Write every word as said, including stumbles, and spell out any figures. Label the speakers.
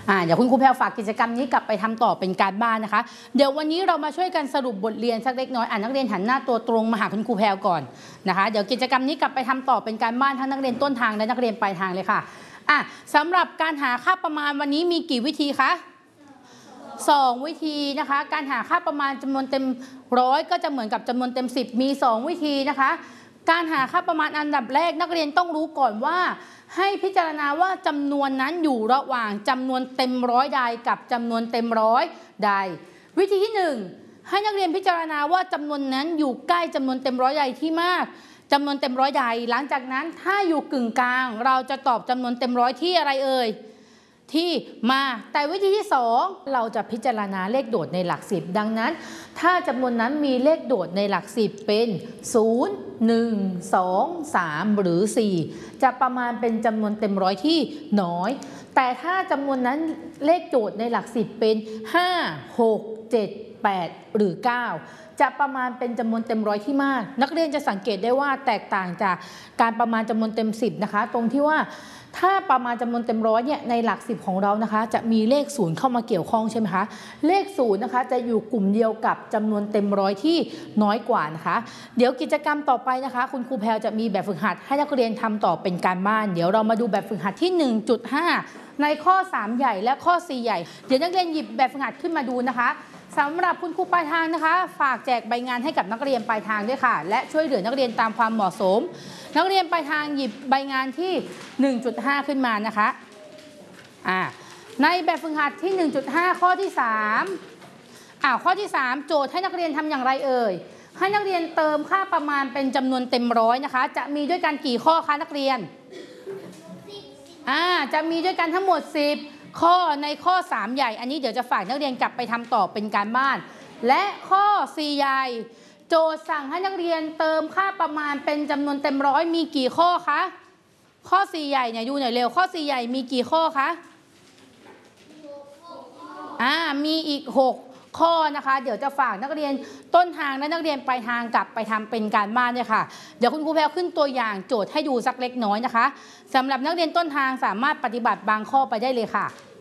Speaker 1: อ่าเดี๋ยวคุณครูแพรวฝากกิจกรรมนี้กลับไปทำต่อเป็นการบ้านนะคะเดี๋ยววันนี้เรามาช่วยกันสรุปบทเรียนสักเล็กน้อยอ่านักเรียนหันหน้าตัวตรงมาหาคุณครูแพรวก่อนนะคะเดี๋ยวกิจกรรมนี้กลับไปทำต่อเป็นการบ้านทั้งนักเรียนต้นทางและนักเรียนปลายทางเลยค่ะอ่ะสำหรับการหาค่าประมาณวันนี้มีกี่วิธีคะสองวิธีนะคะการหาค่าประมาณจำนวนเต็มร้อยก็จะเหมือนกับจำนวนเต็มสิบมีสองวิธีนะคะการหาค่าประมาณอันดับแรกนักเรียนต้องรู้ก่อนว่าให้พิจารณาว่าจำนวนนั้นอยู่ระหว่างจำนวนเต็มร้อยใดกับจำนวนเต็มร้อยใดวิธีที่หนึ่งให้นักเรียนพิจารณาว่าจำนวนนั้นอยู่ใกล้จำนวนเต็มร้อยใดที่มากจำนวนเต็มร้อยใดหลังจากนั้นถ้าอยู่กึ่งกลางเราจะตอบจำนวนเต็มร้อยที่อะไรเอ่ยที่มาแต่วิธีที่สองเราจะพิจารณาเลขโดดในหลักสิบดังนั้นถ้าจำนวนนั้นมีเลขโดดในหลักสิบเป็นศูนย์ หนึ่ง สอง สามหรือสี่จะประมาณเป็นจำนวนเต็มร้อยที่น้อยแต่ถ้าจำนวนนั้นเลขโดดในหลักสิบเป็นห้า หก เจ็ด แปดหรือเก้าจะประมาณเป็นจำนวนเต็มร้อยที่มากนักเรียนจะสังเกตได้ว่าแตกต่างจากการประมาณจำนวนเต็มสิบนะคะตรงที่ว่าถ้าประมาณจำนวนเต็มร้อยเนี่ยในหลักสิบของเรานะคะจะมีเลขศูนย์เข้ามาเกี่ยวข้องใช่ไหมคะเลขศูนย์นะคะจะอยู่กลุ่มเดียวกับจำนวนเต็มร้อยที่น้อยกว่านะคะเดี๋ยวกิจกรรมต่อไปนะคะคุณครูแพรวจะมีแบบฝึกหัดให้นักเรียนทำต่อเป็นการบ้านเดี๋ยวเรามาดูแบบฝึกหัดที่ หนึ่งจุดห้า ในข้อสามใหญ่และข้อสี่ใหญ่เดี๋ยวนักเรียนหยิบแบบฝึกหัดขึ้นมาดูนะคะสำหรับคุณครูปลายทางนะคะฝากแจกใบงานให้กับนักเรียนปลายทางด้วยค่ะและช่วยเหลือนักเรียนตามความเหมาะสมนักเรียนปลายทางหยิบใบงานที่ หนึ่งจุดห้า ขึ้นมานะคะอ่าในแบบฝึกหัดที่ หนึ่งจุดห้า ข้อที่สามอ่าข้อที่สามโจทย์ให้นักเรียนทำอย่างไรเอ่ยให้นักเรียนเติมค่าประมาณเป็นจำนวนเต็มร้อยนะคะจะมีด้วยกันกี่ข้อคะนักเรียนอ่าจะมีด้วยกันทั้งหมดสิบข้อในข้อสามใหญ่อันนี้เดี๋ยวจะฝากนักเรียนกลับไปทำต่อเป็นการบ้านและข้อสี่ใหญ่โจทย์สั่งให้นักเรียนเติมค่าประมาณเป็นจำนวนเต็มร้อยมีกี่ข้อคะข้อสี่ใหญ่เนี่ยดูหน่อยเร็วข้อสี่ใหญ่มีกี่ข้อคะอ่ามีอีกหกข้อนะคะเดี๋ยวจะฝากนักเรียนต้นทางและนักเรียนปลายทางกลับไปทำเป็นการบ้านเนี่ยค่ะเดี๋ยวคุณครูแพรวขึ้นตัวอย่างโจทย์ให้ดูสักเล็กน้อยนะคะสำหรับนักเรียนต้นทางสามารถปฏิบัติบางข้อไปได้เลยค่ะ